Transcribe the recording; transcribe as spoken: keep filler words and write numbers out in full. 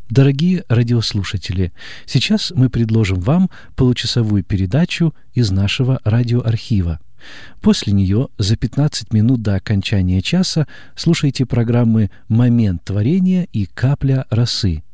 Дорогие радиослушатели, сейчас мы предложим вам получасовую передачу из нашего радиоархива. После нее за пятнадцать минут до окончания часа слушайте программы «Момент творения» и «Капля росы».